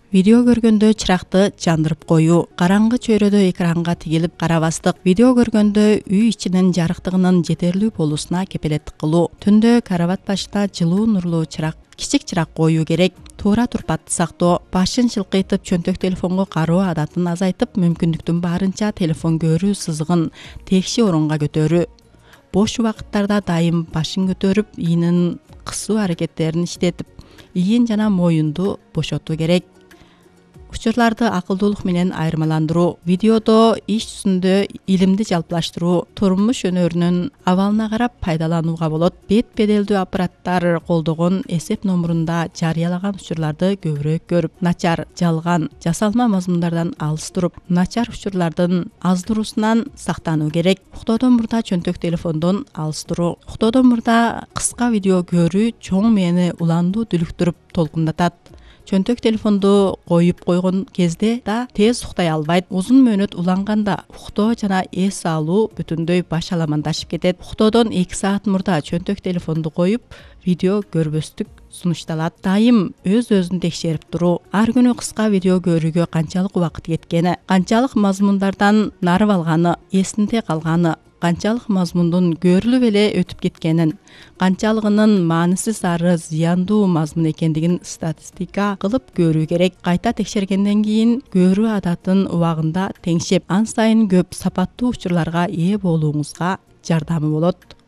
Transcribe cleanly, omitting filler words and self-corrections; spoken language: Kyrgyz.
Видео көргөндө чыракты жандырып коюу, караңгы чөйрөдө экранга тигилип карабастык, видео көргөндө үй ичинин жарыктыгынын жетерлүү болуусуна кепилеттик кылуу, түндө карават башта жылуу нурлуу чырак, кичик чырак коюу керек. Туура турпатты сактоо, башын чылкыйтып чөнтөк телефонго кароо адатын азайтып, мүмкүндүктүн баарынча телефон көрүү сызыгын текши орунга көтөрүү. Бош убакыттарда дайым башын көтөрүп, иинин кысуу аракеттерин иштетип, ийин жана моюнду бошотуу керек. Учурларды акылдуулук менен айырмаландыруу, видеодо иш жүзүндө илимди жалпылаштыруу, турмуш өнөрүнүн абалына карап пайдаланууга болот. Бет беделдүү аппараттар колдогон эсеп номурунда жарыялаган учурларды көбүрөөк көрүп, начар, жалган, жасалма мазмундардан алыс туруп, начар учурлардын аздыруусунан сактануу керек. Уктоодон мурда чөнтөк телефондон алыс туруу. Уктоодон мурда кыска видео көрүү чоң мээни уландуу дүлүктүрүп толкундатат. Чөнтөк телефонду коюп койгон кезде да тез уктай албайт. Узун мөөнөт уланганда уктоо жана эс алуу бүтүндөй баш аламандашып кетет. Уктоодон 2 саат мурда чөнтөк телефонду коюп, видео көрбөстүк сунушталат. Дайым өз-өзүн текшерип туруу, ар күнү кыска видео көрүүгө канчалык убакыт кеткени, канчалык мазмундардан нарып алганы, эсинде калганы, канчалык мазмундун көрүлүп эле өтүп кеткенин, канчалыгынын маанисиз ары зыяндуу мазмун экендигин статистика кылып көрүү керек. Кайта текшергенден кийин көрүү адатын убагында теңшеп, ан сайын көп сапаттуу учурларга ээ болууңузга жардамы болот.